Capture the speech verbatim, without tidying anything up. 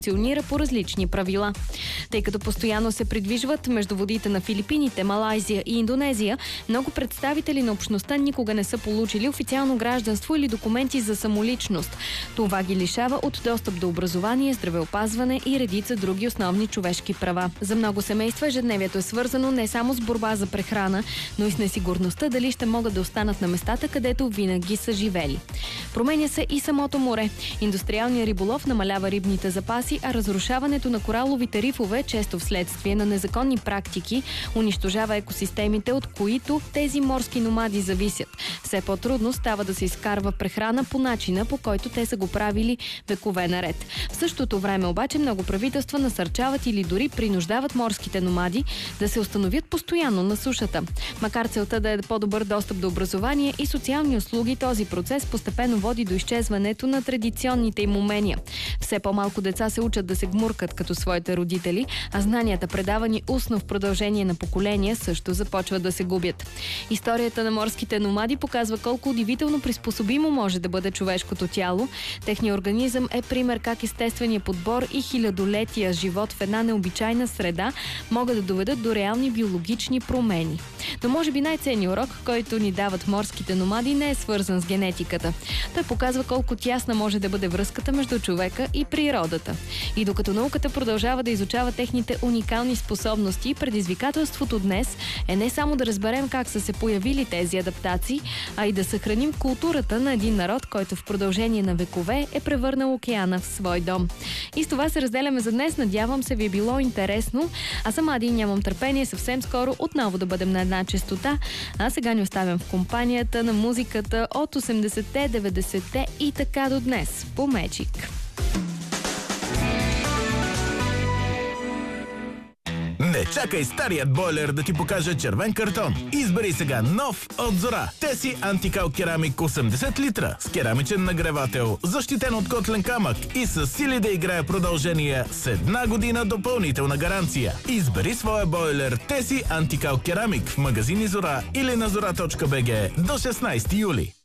функционира по различни правила. Тъй като постоянно се придвижват между водите на Филипините, Малайзия и Индонезия, много представители на общността никога не са получили официално гражданство или документи за самоличност. Това ги лишава от достъп до образование, здравеопазване и редица други основни човешки права. За много семейства ежедневието е свързано не само с борба за прехрана, но и с несигурността дали ще могат да останат на местата, където винаги са живели. Променя се и самото море. Индустриалният риболов намалява рибните запаси, а разрушаването на кораловите рифове, често вследствие на незаконни практики, унищожава екосистемите, от които тези морски номади зависят. Все по-трудно става да се изкарва прехрана по начина, по който те са го правили векове наред. В същото време обаче много правителства насърчават или дори принуждават морските номади да се установят постоянно на сушата. Макар целта да е по-добър достъп до образование и социални услуги, този процес постепенно води до изчезването на традиционните им умения. Все по-малко деца се учат да се гмуркат като своите родители, а знанията, предавани устно в продължение на поколения, също започват да се губят. Историята на морските номади показва колко удивително приспособимо може да бъде човешкото тяло. Техният организъм е пример как естественият подбор и хилядолетия живот в една необичайна среда могат да доведат до реални биологични промени. Но може би най-ценният урок, който ни дават морските номади, не е свързан с генетиката. Той показва колко тясна може да бъде връзката между човека и природата. И докато науката продължава да изучава техните уникални способности, предизвикателството днес е не само да разберем как са се появили тези адаптации, а и да съхраним културата на един народ, който в продължение на векове е превърнал океана в свой дом. И с това се разделяме за днес. Надявам се ви е било интересно. А сама Ади нямам търпение съвсем скоро отново да бъдем на една честота. А сега ни оставям в компанията на музиката от осемдесетте, деветдесетте и така до днес по Magic. Не чакай старият бойлер да ти покаже червен картон. Избери сега нов от Зора. Теси Антикал Керамик осемдесет литра с керамичен нагревател, защитен от котлен камък и с сили да играе продължение с една година допълнителна гаранция. Избери своя бойлер Теси Антикал Керамик в магазини Зора или на зора точка бг до шестнайсети юли.